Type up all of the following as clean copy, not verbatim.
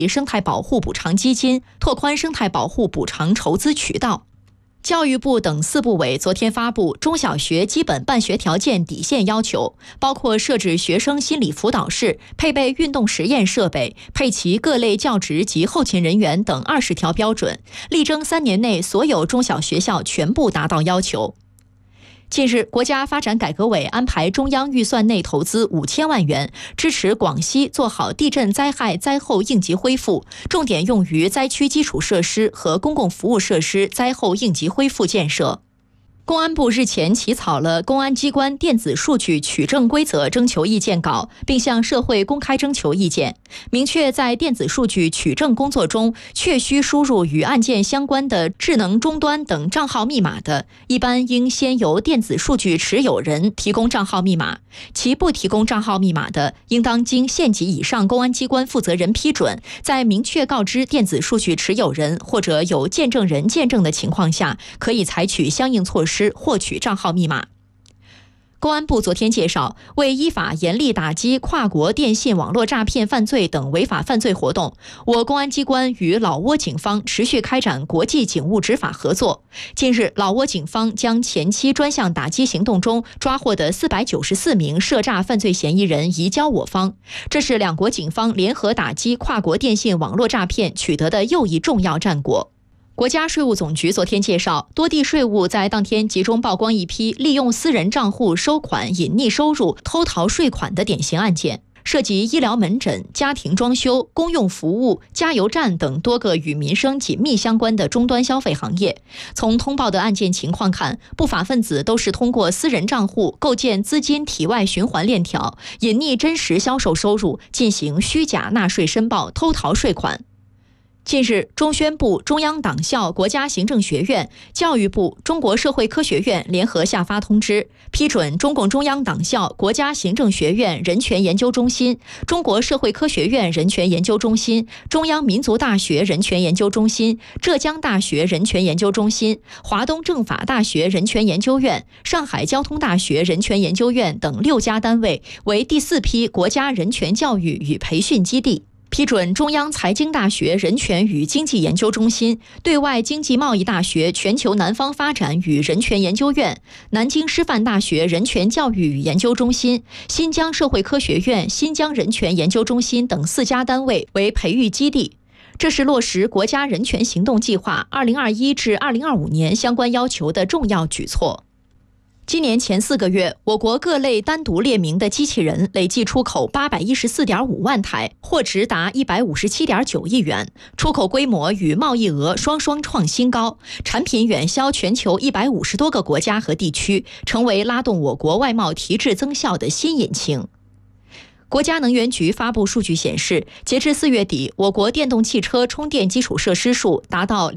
生态保护补偿基金，拓宽生态保护补偿筹资渠道。教育部等4部委昨天发布中小学基本办学条件底线要求，包括设置学生心理辅导室、配备运动实验设备、配齐各类教职及后勤人员等20条标准，力争3年内所有中小学校全部达到要求。近日，国家发展改革委安排中央预算内投资5000万元，支持广西做好地震灾害灾后应急恢复，重点用于灾区基础设施和公共服务设施灾后应急恢复建设。公安部日前起草了公安机关电子数据取证规则征求意见稿，并向社会公开征求意见，明确在电子数据取证工作中确需输入与案件相关的智能终端等账号密码的，一般应先由电子数据持有人提供账号密码，其不提供账号密码的，应当经县级以上公安机关负责人批准，在明确告知电子数据持有人或者有见证人见证的情况下，可以采取相应措施获取账号密码。公安部昨天介绍，为依法严厉打击跨国电信网络诈骗犯罪等违法犯罪活动，我公安机关与老挝警方持续开展国际警务执法合作。近日，老挝警方将前期专项打击行动中抓获的494名涉诈犯罪嫌疑人移交我方，这是两国警方联合打击跨国电信网络诈骗取得的又一重要战果。国家税务总局昨天介绍，多地税务在当天集中曝光一批利用私人账户收款隐匿收入、偷逃税款的典型案件，涉及医疗门诊、家庭装修、公用服务、加油站等多个与民生紧密相关的终端消费行业。从通报的案件情况看，不法分子都是通过私人账户构建资金体外循环链条，隐匿真实销售收入，进行虚假纳税申报、偷逃税款。近日，中宣部、中央党校、国家行政学院、教育部、中国社会科学院联合下发通知，批准中共中央党校、国家行政学院人权研究中心、中国社会科学院人权研究中心、中央民族大学人权研究中心、浙江大学人权研究中心、华东政法大学人权研究院、上海交通大学人权研究院等6家单位为第4批国家人权教育与培训基地。批准中央财经大学人权与经济研究中心、对外经济贸易大学全球南方发展与人权研究院、南京师范大学人权教育与研究中心、新疆社会科学院、新疆人权研究中心等4家单位为培育基地。这是落实国家人权行动计划2021至2025年相关要求的重要举措。今年前4个月，我国各类单独列明的机器人累计出口814.5万台，货值达157.9亿元，出口规模与贸易额双创新高，产品远销全球150多个国家和地区，成为拉动我国外贸提质增效的新引擎。国家能源局发布数据显示，截至4月底，我国电动汽车充电基础设施数达到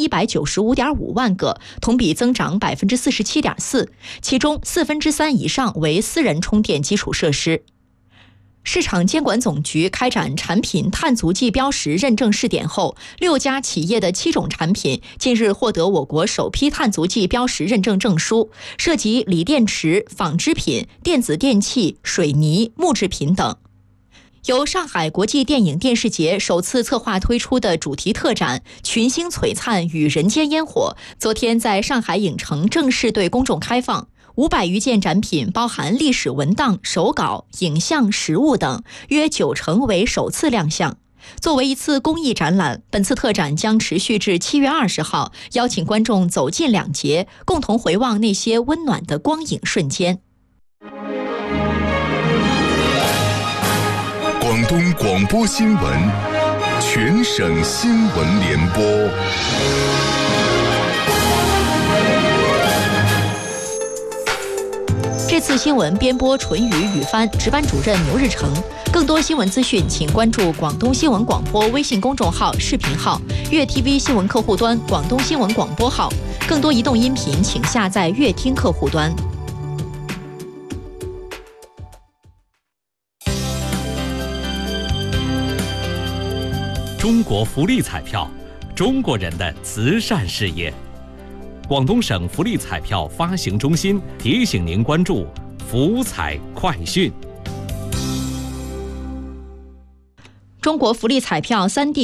2195.5万个，同比增长47.4%，其中3/4以上为私人充电基础设施。市场监管总局开展产品碳足迹标识认证试点后，6家企业的7种产品近日获得我国首批碳足迹标识认证证书，涉及锂电池、纺织品、电子电器、水泥、木制品等。由上海国际电影电视节首次策划推出的主题特展《群星璀璨与人间烟火》，昨天在上海影城正式对公众开放。500余件展品包含历史文档、手稿、影像、实物等，约90%为首次亮相。作为一次公益展览，本次特展将持续至7月20号，邀请观众走进2节，共同回望那些温暖的光影瞬间。 广东广播新闻，全省新闻联播。 这次新闻编播纯宇、雨帆，值班主任牛日成。更多新闻资讯，请关注广东新闻广播微信公众号、视频号、粤 TV 新闻客户端、广东新闻广播号。更多移动音频，请下载粤听客户端。 中国福利彩票，中国人的慈善事业。广东省福利彩票发行中心提醒您关注福彩快讯。 中国福利彩票3D